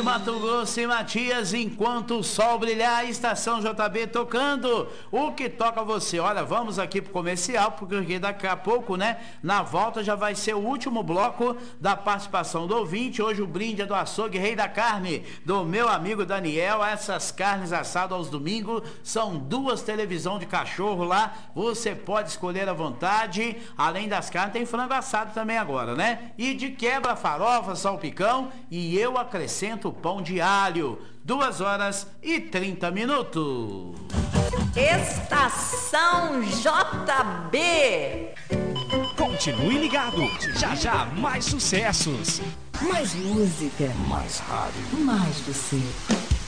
Mato Grosso e Matias, enquanto o sol brilhar, Estação JB tocando o que toca você. Olha, vamos aqui pro comercial, porque daqui a pouco, né, na volta já vai ser o último bloco da participação do ouvinte. Hoje o brinde é do açougue Rei da Carne, do meu amigo Daniel. Essas carnes assadas aos domingos, são 2 televisões de cachorro lá, você pode escolher à vontade. Além das carnes, tem frango assado também agora, né? E de quebra, farofa, salpicão, e eu acrescento pão de alho. 2h30. Estação JB. Continue ligado. Já já mais sucessos. Mais música. Mais rádio. Mais você.